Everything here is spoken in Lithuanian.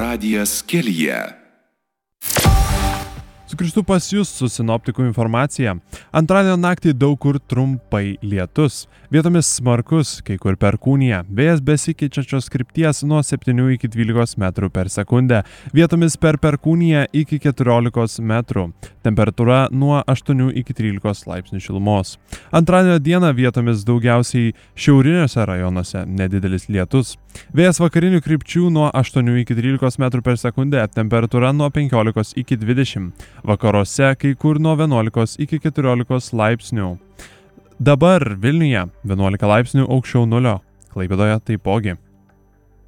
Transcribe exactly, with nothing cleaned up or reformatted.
radijas kelyje. Sugrįžtu pas jūs su sinoptikų informacija. Antradienio naktį daug kur trumpai lietus. Vietomis smarkus, kai kur perkūnija. Vėjas besikeičiančios krypties nuo septynių iki dvylikos metrų per sekundę. Vietomis per perkūniją iki keturiolikos metrų. Temperatūra nuo aštuonių iki trylikos laipsnių šilumos. Antradienio dieną vietomis daugiausiai šiauriniuose rajonuose nedidelis lietus. Vėjas vakarinių krypčių nuo aštuonių iki trylikos metrų per sekundę. Temperatūra nuo penkiolikos iki dvidešimt. Vakaruose kai kur nuo vienuolikos iki keturiolikos laipsnių. Dabar Vilniuje vienuolika laipsnių aukščiau nulio, Klaipėdoje taipogi.